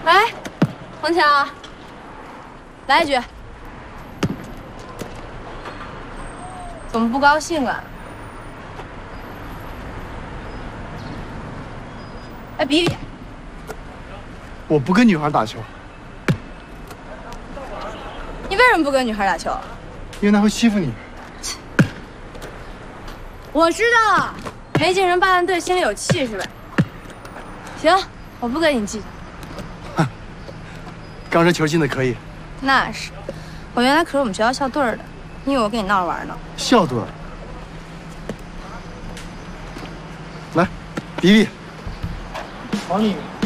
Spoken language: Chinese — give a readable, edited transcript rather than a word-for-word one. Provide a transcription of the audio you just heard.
哎，红桥，来一句。怎么不高兴啊？哎，比比， 我不跟女孩打球。 你为什么不跟女孩打球？ 因为她会欺负你。 我知道，没进人8万队，心里有气是吧？行，我不跟你计较。 刚说球进的可以。 那是，我原来可是我们学校校队的，你以为我跟你闹着玩呢？ 校队。来，比比，往里。